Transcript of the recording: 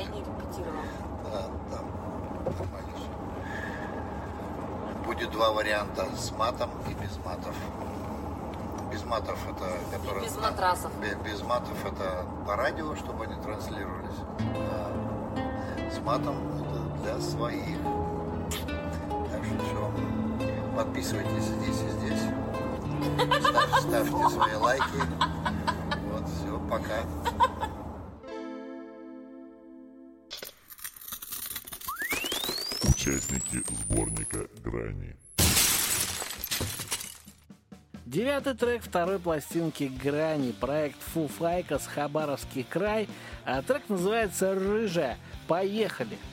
не репетировал. Да, нормально все. Будет два варианта: с матом и без матов. Без матов это... которые, без матрасов. Без матов это по радио, чтобы они транслировались. А с матом это для своих. Так что все. Подписывайтесь здесь и здесь. Ставьте свои лайки. Вот, все, пока. Участники сборника «Грани». 9-й трек второй пластинки «Грани», проект Foo Fighters, Хабаровский край. А трек называется «Рыжая». Поехали!